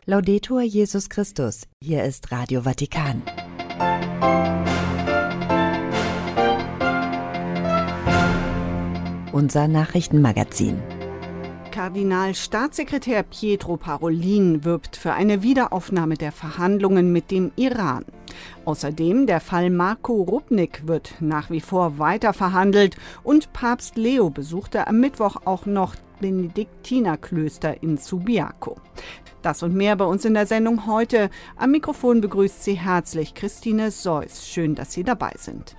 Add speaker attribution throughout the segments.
Speaker 1: Laudetur Jesus Christus. Hier ist Radio Vatikan. Unser Nachrichtenmagazin.
Speaker 2: Kardinalstaatssekretär Pietro Parolin wirbt für eine Wiederaufnahme der Verhandlungen mit dem Iran. Außerdem der Fall Marko Rupnik wird nach wie vor weiter verhandelt und Papst Leo besuchte am Mittwoch auch noch Benediktinerklöster in Subiaco. Das und mehr bei uns in der Sendung heute. Am Mikrofon begrüßt Sie herzlich Christine Seuss. Schön, dass Sie dabei sind.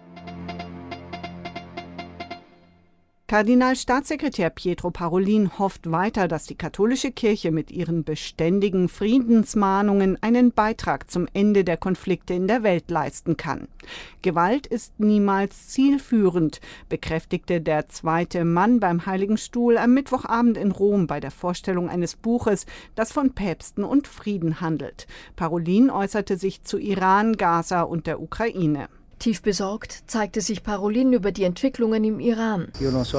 Speaker 2: Kardinalstaatssekretär Pietro Parolin hofft weiter, dass die katholische Kirche mit ihren beständigen Friedensmahnungen einen Beitrag zum Ende der Konflikte in der Welt leisten kann. Gewalt ist niemals zielführend, bekräftigte der zweite Mann beim Heiligen Stuhl am Mittwochabend in Rom bei der Vorstellung eines Buches, das von Päpsten und Frieden handelt. Parolin äußerte sich zu Iran, Gaza und der Ukraine.
Speaker 3: Tief besorgt zeigte sich Parolin über die Entwicklungen im Iran.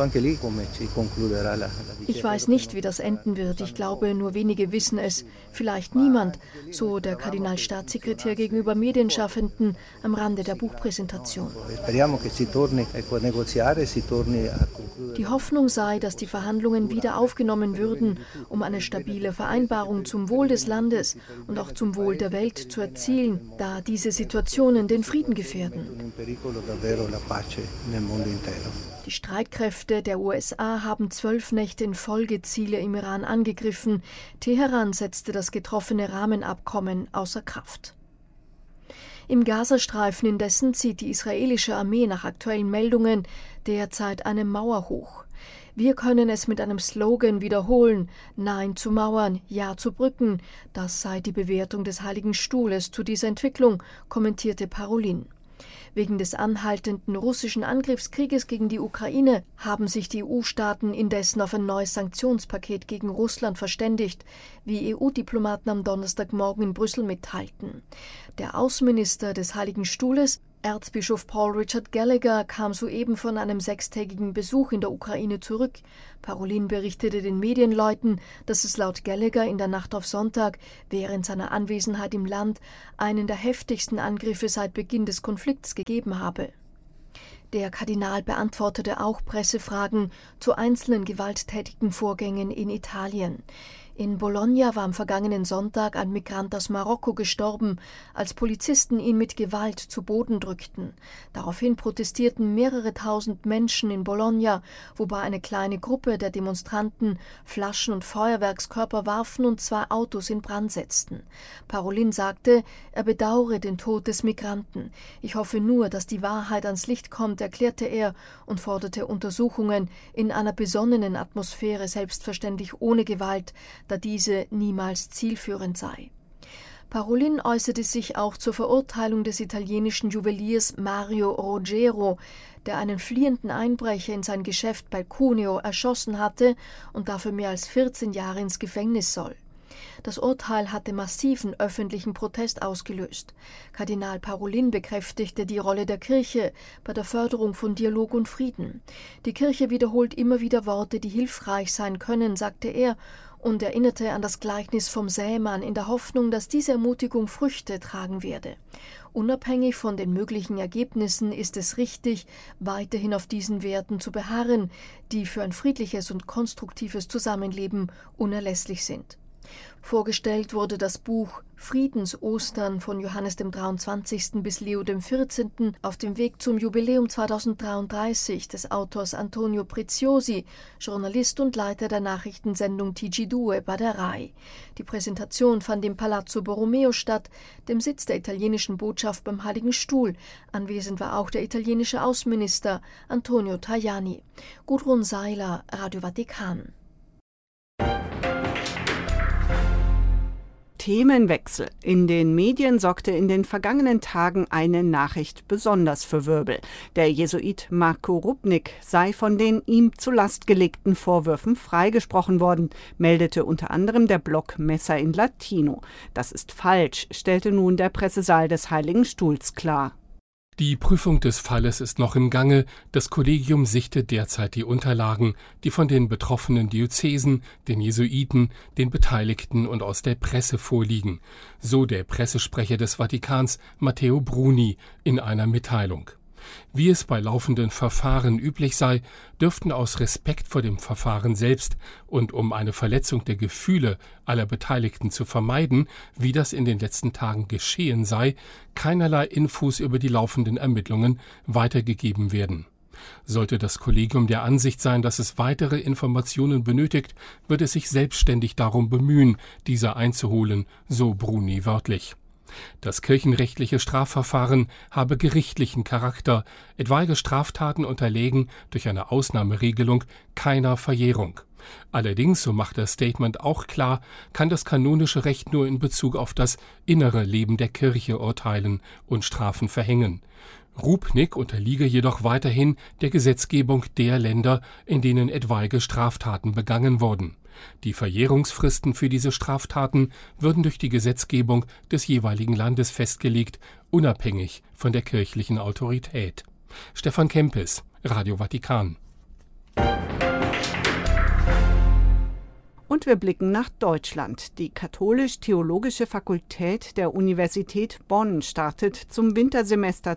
Speaker 3: Ich weiß nicht, wie das enden wird. Ich glaube, nur wenige wissen es. Vielleicht niemand, so der Kardinalstaatssekretär gegenüber Medienschaffenden am Rande der Buchpräsentation. Die Hoffnung sei, dass die Verhandlungen wieder aufgenommen würden, um eine stabile Vereinbarung zum Wohl des Landes und auch zum Wohl der Welt zu erzielen, da diese Situationen den Frieden gefährden. Die Streitkräfte der USA haben 12 Nächte in Folge Ziele im Iran angegriffen. Teheran setzte das getroffene Rahmenabkommen außer Kraft. Im Gazastreifen indessen zieht die israelische Armee nach aktuellen Meldungen derzeit eine Mauer hoch. Wir können es mit einem Slogan wiederholen: Nein zu Mauern, Ja zu Brücken. Das sei die Bewertung des Heiligen Stuhles zu dieser Entwicklung, kommentierte Parolin. Wegen des anhaltenden russischen Angriffskrieges gegen die Ukraine haben sich die EU-Staaten indessen auf ein neues Sanktionspaket gegen Russland verständigt, wie EU-Diplomaten am Donnerstagmorgen in Brüssel mitteilten. Der Außenminister des Heiligen Stuhles, Erzbischof Paul Richard Gallagher, kam soeben von einem 6-tägigen Besuch in der Ukraine zurück. Parolin berichtete den Medienleuten, dass es laut Gallagher in der Nacht auf Sonntag während seiner Anwesenheit im Land einen der heftigsten Angriffe seit Beginn des Konflikts gegeben habe. Der Kardinal beantwortete auch Pressefragen zu einzelnen gewalttätigen Vorgängen in Italien. In Bologna war am vergangenen Sonntag ein Migrant aus Marokko gestorben, als Polizisten ihn mit Gewalt zu Boden drückten. Daraufhin protestierten mehrere tausend Menschen in Bologna, wobei eine kleine Gruppe der Demonstranten Flaschen und Feuerwerkskörper warfen und 2 Autos in Brand setzten. Parolin sagte, er bedauere den Tod des Migranten. Ich hoffe nur, dass die Wahrheit ans Licht kommt, erklärte er und forderte Untersuchungen in einer besonnenen Atmosphäre, selbstverständlich ohne Gewalt, da diese niemals zielführend sei. Parolin äußerte sich auch zur Verurteilung des italienischen Juweliers Mario Rogero, der einen fliehenden Einbrecher in sein Geschäft bei Cuneo erschossen hatte und dafür mehr als 14 Jahre ins Gefängnis soll. Das Urteil hatte massiven öffentlichen Protest ausgelöst. Kardinal Parolin bekräftigte die Rolle der Kirche bei der Förderung von Dialog und Frieden. Die Kirche wiederholt immer wieder Worte, die hilfreich sein können, sagte er, und erinnerte an das Gleichnis vom Sämann in der Hoffnung, dass diese Ermutigung Früchte tragen werde. Unabhängig von den möglichen Ergebnissen ist es richtig, weiterhin auf diesen Werten zu beharren, die für ein friedliches und konstruktives Zusammenleben unerlässlich sind. Vorgestellt wurde das Buch Friedensostern von Johannes dem 23. bis Leo dem 14. auf dem Weg zum Jubiläum 2033 des Autors Antonio Preziosi, Journalist und Leiter der Nachrichtensendung TG2 bei der RAI. Die Präsentation fand im Palazzo Borromeo statt, dem Sitz der italienischen Botschaft beim Heiligen Stuhl. Anwesend war auch der italienische Außenminister Antonio Tajani. Gudrun Seiler, Radio Vatikan.
Speaker 2: Themenwechsel. In den Medien sorgte in den vergangenen Tagen eine Nachricht besonders für Wirbel. Der Jesuit Marko Rupnik sei von den ihm zur Last gelegten Vorwürfen freigesprochen worden, meldete unter anderem der Blog Messa in Latino. Das ist falsch, stellte nun der Pressesaal des Heiligen Stuhls klar.
Speaker 4: Die Prüfung des Falles ist noch im Gange. Das Kollegium sichtet derzeit die Unterlagen, die von den betroffenen Diözesen, den Jesuiten, den Beteiligten und aus der Presse vorliegen, so der Pressesprecher des Vatikans Matteo Bruni in einer Mitteilung. Wie es bei laufenden Verfahren üblich sei, dürften aus Respekt vor dem Verfahren selbst und um eine Verletzung der Gefühle aller Beteiligten zu vermeiden, wie das in den letzten Tagen geschehen sei, keinerlei Infos über die laufenden Ermittlungen weitergegeben werden. Sollte das Kollegium der Ansicht sein, dass es weitere Informationen benötigt, wird es sich selbstständig darum bemühen, diese einzuholen, so Bruni wörtlich. Das kirchenrechtliche Strafverfahren habe gerichtlichen Charakter, etwaige Straftaten unterlägen durch eine Ausnahmeregelung keiner Verjährung. Allerdings, so macht das Statement auch klar, kann das kanonische Recht nur in Bezug auf das innere Leben der Kirche urteilen und Strafen verhängen. Rupnik unterliege jedoch weiterhin der Gesetzgebung der Länder, in denen etwaige Straftaten begangen wurden. Die Verjährungsfristen für diese Straftaten würden durch die Gesetzgebung des jeweiligen Landes festgelegt, unabhängig von der kirchlichen Autorität. Stefan Kempis, Radio Vatikan.
Speaker 2: Und wir blicken nach Deutschland. Die Katholisch-Theologische Fakultät der Universität Bonn startet zum Wintersemester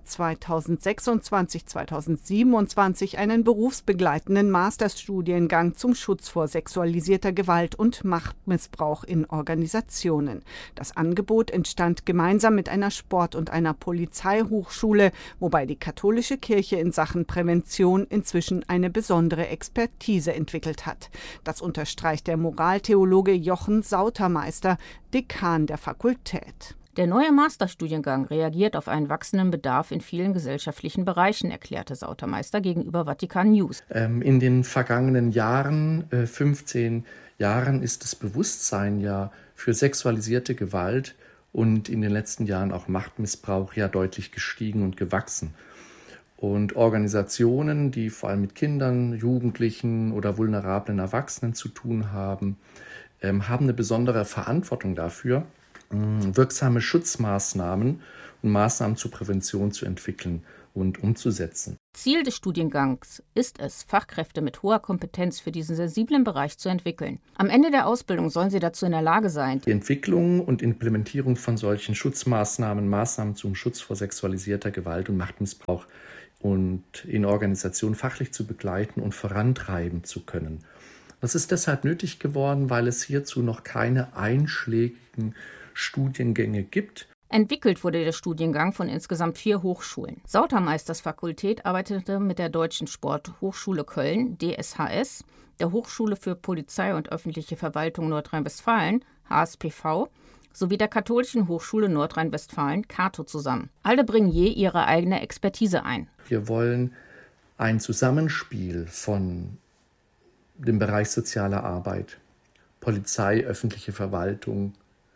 Speaker 2: 2026/2027 einen berufsbegleitenden Masterstudiengang zum Schutz vor sexualisierter Gewalt und Machtmissbrauch in Organisationen. Das Angebot entstand gemeinsam mit einer Sport- und einer Polizeihochschule, wobei die katholische Kirche in Sachen Prävention inzwischen eine besondere Expertise entwickelt hat. Das unterstreicht der Moraltheologe Jochen Sautermeister, Dekan der Fakultät.
Speaker 5: Der neue Masterstudiengang reagiert auf einen wachsenden Bedarf in vielen gesellschaftlichen Bereichen, erklärte Sautermeister gegenüber Vatikan News.
Speaker 6: In den vergangenen Jahren, 15 Jahren, ist das Bewusstsein ja für sexualisierte Gewalt und in den letzten Jahren auch Machtmissbrauch ja deutlich gestiegen und gewachsen. Und Organisationen, die vor allem mit Kindern, Jugendlichen oder vulnerablen Erwachsenen zu tun haben, haben eine besondere Verantwortung dafür, wirksame Schutzmaßnahmen und Maßnahmen zur Prävention zu entwickeln und umzusetzen.
Speaker 5: Ziel des Studiengangs ist es, Fachkräfte mit hoher Kompetenz für diesen sensiblen Bereich zu entwickeln. Am Ende der Ausbildung sollen sie dazu in der Lage sein,
Speaker 6: die Entwicklung und Implementierung von solchen Maßnahmen zum Schutz vor sexualisierter Gewalt und Machtmissbrauch und in Organisationen fachlich zu begleiten und vorantreiben zu können. Das ist deshalb nötig geworden, weil es hierzu noch keine einschlägigen Studiengänge gibt.
Speaker 5: Entwickelt wurde der Studiengang von insgesamt 4 Hochschulen. Sautermeisters Fakultät arbeitete mit der Deutschen Sporthochschule Köln, DSHS, der Hochschule für Polizei und öffentliche Verwaltung Nordrhein-Westfalen, HSPV, sowie der Katholischen Hochschule Nordrhein-Westfalen, Cato, zusammen. Alle bringen je ihre eigene Expertise ein.
Speaker 6: Wir wollen ein Zusammenspiel von dem Bereich soziale Arbeit, Polizei, öffentliche Verwaltung,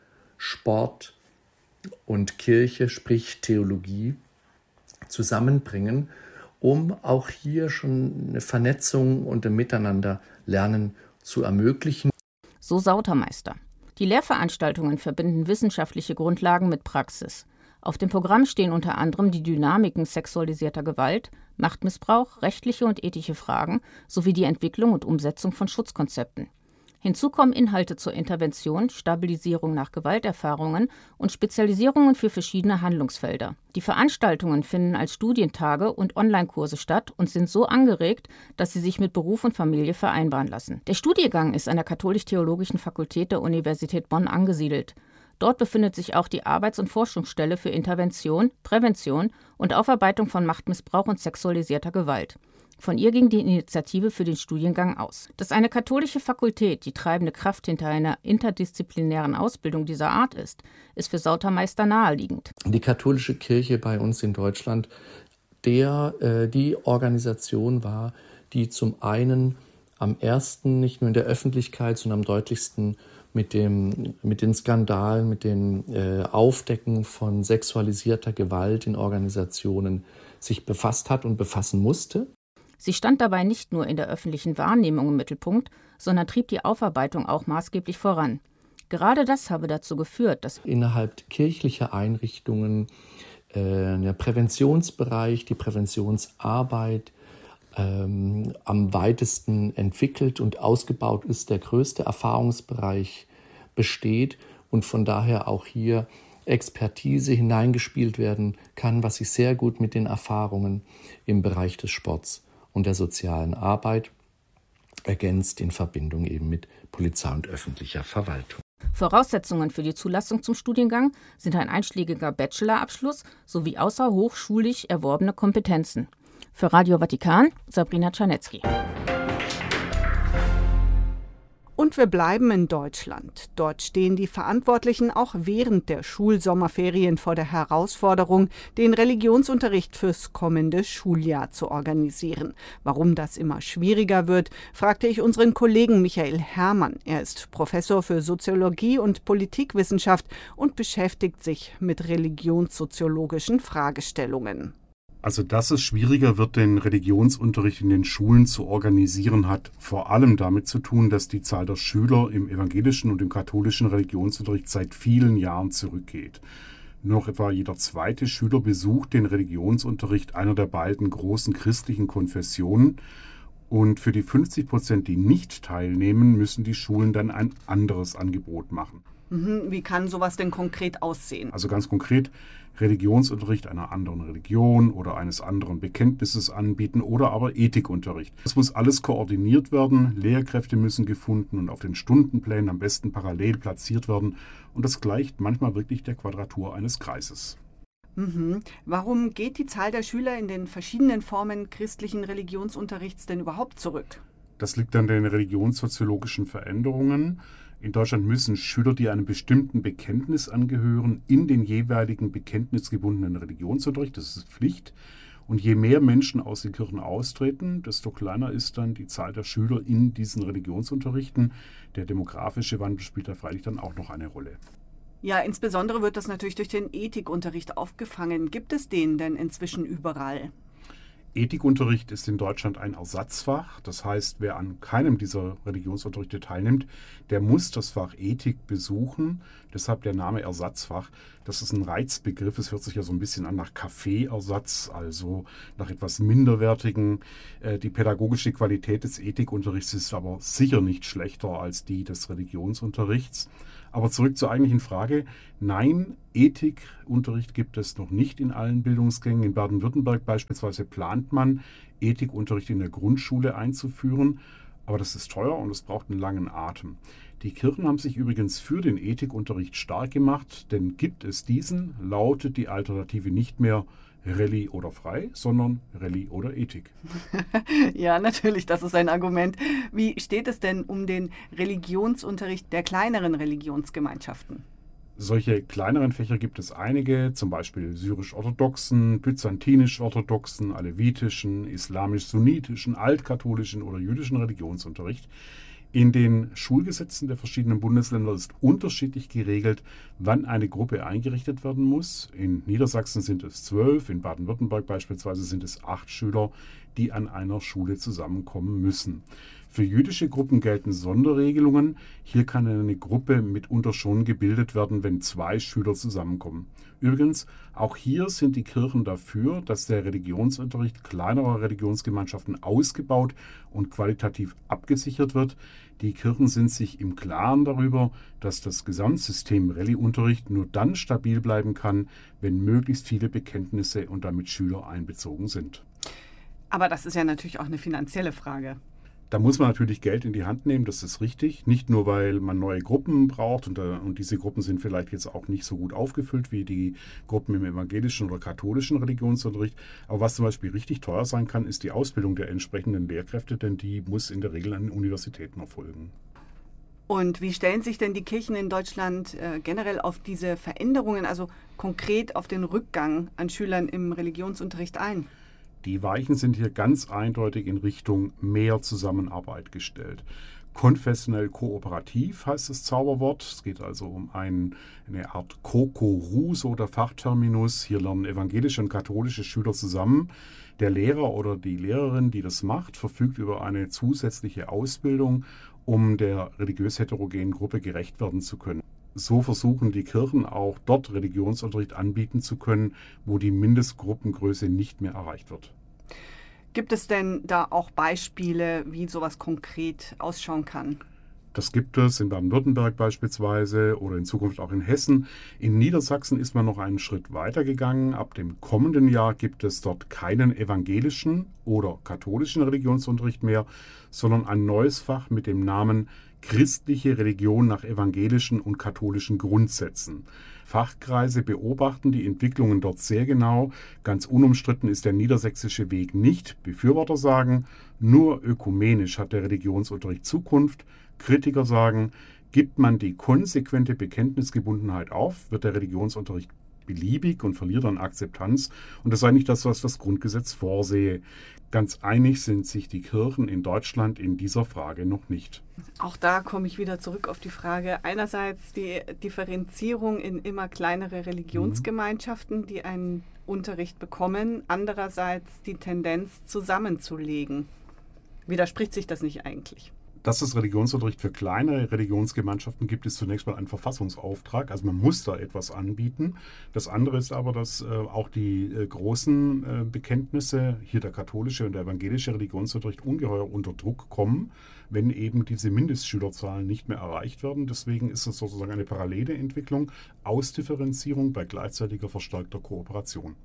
Speaker 6: Sport und Kirche, sprich Theologie, zusammenbringen, um auch hier schon eine Vernetzung und ein Miteinanderlernen zu ermöglichen.
Speaker 5: So Sautermeister. Die Lehrveranstaltungen verbinden wissenschaftliche Grundlagen mit Praxis. Auf dem Programm stehen unter anderem die Dynamiken sexualisierter Gewalt, Machtmissbrauch, rechtliche und ethische Fragen sowie die Entwicklung und Umsetzung von Schutzkonzepten. Hinzu kommen Inhalte zur Intervention, Stabilisierung nach Gewalterfahrungen und Spezialisierungen für verschiedene Handlungsfelder. Die Veranstaltungen finden als Studientage und Online-Kurse statt und sind so angeregt, dass sie sich mit Beruf und Familie vereinbaren lassen. Der Studiengang ist an der Katholisch-Theologischen Fakultät der Universität Bonn angesiedelt. Dort befindet sich auch die Arbeits- und Forschungsstelle für Intervention, Prävention und Aufarbeitung von Machtmissbrauch und sexualisierter Gewalt. Von ihr ging die Initiative für den Studiengang aus. Dass eine katholische Fakultät die treibende Kraft hinter einer interdisziplinären Ausbildung dieser Art ist für Sautermeister naheliegend.
Speaker 6: Die katholische Kirche bei uns in Deutschland, die Organisation war, die zum einen am ersten nicht nur in der Öffentlichkeit, sondern am deutlichsten mit den Skandalen, mit dem Aufdecken von sexualisierter Gewalt in Organisationen sich befasst hat und befassen musste.
Speaker 5: Sie stand dabei nicht nur in der öffentlichen Wahrnehmung im Mittelpunkt, sondern trieb die Aufarbeitung auch maßgeblich voran. Gerade das habe dazu geführt, dass
Speaker 6: innerhalb kirchlicher Einrichtungen der Präventionsbereich, die Präventionsarbeit am weitesten entwickelt und ausgebaut ist, der größte Erfahrungsbereich besteht und von daher auch hier Expertise hineingespielt werden kann, was sich sehr gut mit den Erfahrungen im Bereich des Sports und der sozialen Arbeit ergänzt in Verbindung eben mit Polizei und öffentlicher Verwaltung.
Speaker 5: Voraussetzungen für die Zulassung zum Studiengang sind ein einschlägiger Bachelorabschluss sowie außerhochschulisch erworbene Kompetenzen. Für Radio Vatikan, Sabrina Czarnecki.
Speaker 2: Und wir bleiben in Deutschland. Dort stehen die Verantwortlichen auch während der Schulsommerferien vor der Herausforderung, den Religionsunterricht fürs kommende Schuljahr zu organisieren. Warum das immer schwieriger wird, fragte ich unseren Kollegen Michael Herrmann. Er ist Professor für Soziologie und Politikwissenschaft und beschäftigt sich mit religionssoziologischen Fragestellungen.
Speaker 7: Also, dass es schwieriger wird, den Religionsunterricht in den Schulen zu organisieren, hat vor allem damit zu tun, dass die Zahl der Schüler im evangelischen und im katholischen Religionsunterricht seit vielen Jahren zurückgeht. Nur noch etwa jeder zweite Schüler besucht den Religionsunterricht einer der beiden großen christlichen Konfessionen. Und für die 50%, die nicht teilnehmen, müssen die Schulen dann ein anderes Angebot machen.
Speaker 2: Wie kann sowas denn konkret aussehen?
Speaker 7: Also ganz konkret Religionsunterricht einer anderen Religion oder eines anderen Bekenntnisses anbieten oder aber Ethikunterricht. Das muss alles koordiniert werden, Lehrkräfte müssen gefunden und auf den Stundenplänen am besten parallel platziert werden und das gleicht manchmal wirklich der Quadratur eines Kreises.
Speaker 2: Warum geht die Zahl der Schüler in den verschiedenen Formen christlichen Religionsunterrichts denn überhaupt zurück?
Speaker 7: Das liegt an den religionssoziologischen Veränderungen. In Deutschland müssen Schüler, die einem bestimmten Bekenntnis angehören, in den jeweiligen bekenntnisgebundenen Religionsunterricht, das ist Pflicht. Und je mehr Menschen aus den Kirchen austreten, desto kleiner ist dann die Zahl der Schüler in diesen Religionsunterrichten. Der demografische Wandel spielt da freilich dann auch noch eine Rolle.
Speaker 2: Ja, insbesondere wird das natürlich durch den Ethikunterricht aufgefangen. Gibt es den denn inzwischen überall?
Speaker 7: Ethikunterricht ist in Deutschland ein Ersatzfach. Das heißt, wer an keinem dieser Religionsunterrichte teilnimmt, der muss das Fach Ethik besuchen. Deshalb der Name Ersatzfach. Das ist ein Reizbegriff. Es hört sich ja so ein bisschen an nach Kaffeeersatz, also nach etwas Minderwertigen. Die pädagogische Qualität des Ethikunterrichts ist aber sicher nicht schlechter als die des Religionsunterrichts. Aber zurück zur eigentlichen Frage. Nein, Ethikunterricht gibt es noch nicht in allen Bildungsgängen. In Baden-Württemberg beispielsweise plant man, Ethikunterricht in der Grundschule einzuführen. Aber das ist teuer und es braucht einen langen Atem. Die Kirchen haben sich übrigens für den Ethikunterricht stark gemacht, denn gibt es diesen, lautet die Alternative nicht mehr Reli oder frei, sondern Reli oder Ethik.
Speaker 2: Ja, natürlich, das ist ein Argument. Wie steht es denn um den Religionsunterricht der kleineren Religionsgemeinschaften?
Speaker 7: Solche kleineren Fächer gibt es einige, zum Beispiel syrisch-orthodoxen, byzantinisch-orthodoxen, alevitischen, islamisch-sunnitischen, altkatholischen oder jüdischen Religionsunterricht. In den Schulgesetzen der verschiedenen Bundesländer ist unterschiedlich geregelt, wann eine Gruppe eingerichtet werden muss. In Niedersachsen sind es 12, in Baden-Württemberg beispielsweise sind es 8 Schüler, die an einer Schule zusammenkommen müssen. Für jüdische Gruppen gelten Sonderregelungen. Hier kann eine Gruppe mitunter schon gebildet werden, wenn 2 Schüler zusammenkommen. Übrigens, auch hier sind die Kirchen dafür, dass der Religionsunterricht kleinerer Religionsgemeinschaften ausgebaut und qualitativ abgesichert wird. Die Kirchen sind sich im Klaren darüber, dass das Gesamtsystem Rallye-Unterricht nur dann stabil bleiben kann, wenn möglichst viele Bekenntnisse und damit Schüler einbezogen sind.
Speaker 2: Aber das ist ja natürlich auch eine finanzielle Frage.
Speaker 7: Da muss man natürlich Geld in die Hand nehmen, das ist richtig. Nicht nur, weil man neue Gruppen braucht und diese Gruppen sind vielleicht jetzt auch nicht so gut aufgefüllt wie die Gruppen im evangelischen oder katholischen Religionsunterricht. Aber was zum Beispiel richtig teuer sein kann, ist die Ausbildung der entsprechenden Lehrkräfte, denn die muss in der Regel an den Universitäten erfolgen.
Speaker 2: Und wie stellen sich denn die Kirchen in Deutschland generell auf diese Veränderungen, also konkret auf den Rückgang an Schülern im Religionsunterricht ein?
Speaker 7: Die Weichen sind hier ganz eindeutig in Richtung mehr Zusammenarbeit gestellt. Konfessionell kooperativ heißt das Zauberwort. Es geht also um eine Art Kokoru, so der Fachterminus. Hier lernen evangelische und katholische Schüler zusammen. Der Lehrer oder die Lehrerin, die das macht, verfügt über eine zusätzliche Ausbildung, um der religiös heterogenen Gruppe gerecht werden zu können. So versuchen die Kirchen auch dort Religionsunterricht anbieten zu können, wo die Mindestgruppengröße nicht mehr erreicht wird.
Speaker 2: Gibt es denn da auch Beispiele, wie sowas konkret ausschauen kann?
Speaker 7: Das gibt es in Baden-Württemberg beispielsweise oder in Zukunft auch in Hessen. In Niedersachsen ist man noch einen Schritt weiter gegangen. Ab dem kommenden Jahr gibt es dort keinen evangelischen oder katholischen Religionsunterricht mehr, sondern ein neues Fach mit dem Namen Christliche Religion nach evangelischen und katholischen Grundsätzen. Fachkreise beobachten die Entwicklungen dort sehr genau. Ganz unumstritten ist der niedersächsische Weg nicht. Befürworter sagen, nur ökumenisch hat der Religionsunterricht Zukunft. Kritiker sagen, gibt man die konsequente Bekenntnisgebundenheit auf, wird der Religionsunterricht beliebig und verliert an Akzeptanz. Und das sei nicht das, was das Grundgesetz vorsehe. Ganz einig sind sich die Kirchen in Deutschland in dieser Frage noch nicht.
Speaker 2: Auch da komme ich wieder zurück auf die Frage, einerseits die Differenzierung in immer kleinere Religionsgemeinschaften, die einen Unterricht bekommen, andererseits die Tendenz zusammenzulegen. Widerspricht sich das nicht eigentlich?
Speaker 7: Dass es Religionsunterricht für kleinere Religionsgemeinschaften gibt, ist zunächst mal ein Verfassungsauftrag. Also man muss da etwas anbieten. Das andere ist aber, dass auch die großen Bekenntnisse, hier der katholische und der evangelische Religionsunterricht, ungeheuer unter Druck kommen, wenn eben diese Mindestschülerzahlen nicht mehr erreicht werden. Deswegen ist es sozusagen eine parallele Entwicklung, Ausdifferenzierung bei gleichzeitiger verstärkter Kooperation.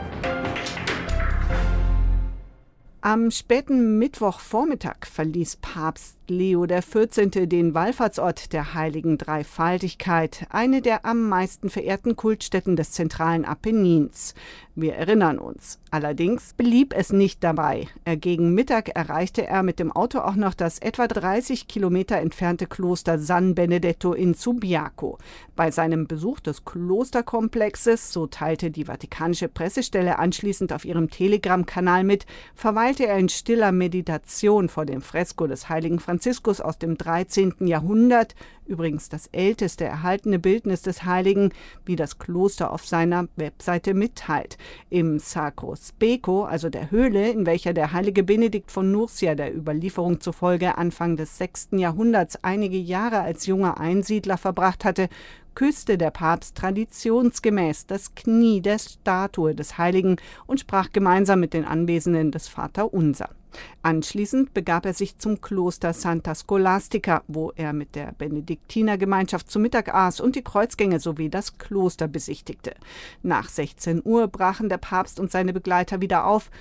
Speaker 2: Am späten Mittwochvormittag verließ Papst Leo XIV. Den Wallfahrtsort der Heiligen Dreifaltigkeit, eine der am meisten verehrten Kultstätten des zentralen Apennins. Wir erinnern uns. Allerdings blieb es nicht dabei. Gegen Mittag erreichte er mit dem Auto auch noch das etwa 30 Kilometer entfernte Kloster San Benedetto in Subiaco. Bei seinem Besuch des Klosterkomplexes, so teilte die Vatikanische Pressestelle anschließend auf ihrem Telegram-Kanal mit, verweilte er in stiller Meditation vor dem Fresko des heiligen Franziskus aus dem 13. Jahrhundert, übrigens das älteste erhaltene Bildnis des Heiligen, wie das Kloster auf seiner Webseite mitteilt. Im Sacro Speco, also der Höhle, in welcher der heilige Benedikt von Nursia der Überlieferung zufolge Anfang des 6. Jahrhunderts einige Jahre als junger Einsiedler verbracht hatte, küsste der Papst traditionsgemäß das Knie der Statue des Heiligen und sprach gemeinsam mit den Anwesenden das Vaterunser. Anschließend begab er sich zum Kloster Santa Scholastica, wo er mit der Benediktinergemeinschaft zu Mittag aß und die Kreuzgänge sowie das Kloster besichtigte. Nach 16 Uhr brachen der Papst und seine Begleiter wieder auf,